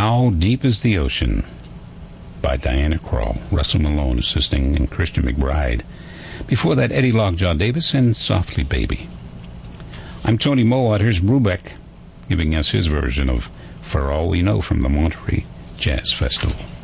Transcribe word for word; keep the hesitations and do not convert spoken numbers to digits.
How Deep is the Ocean by Diana Krall, Russell Malone assisting, and Christian McBride. Before that, Eddie Lockjaw Davis and Softly Baby. I'm Tony Mowat. Here's Brubeck giving us his version of For All We Know from the Monterey Jazz Festival.